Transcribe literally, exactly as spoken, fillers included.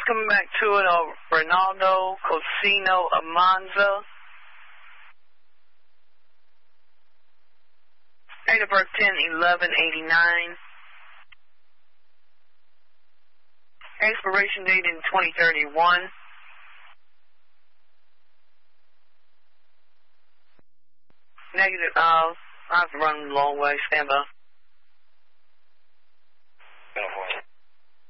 coming back to it, uh, Ronaldo Cosino Amanza. Date of birth ten eleven eighty-nine. Expiration date in twenty thirty-one. Negative, uh, I have to run a long way. Stand by.